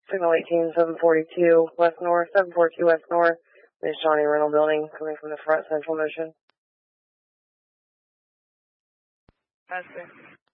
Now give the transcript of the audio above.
Signal 18, 742 West North, 742 West North. This is Johnny Rental Building coming from the front, Central Mission. That's it.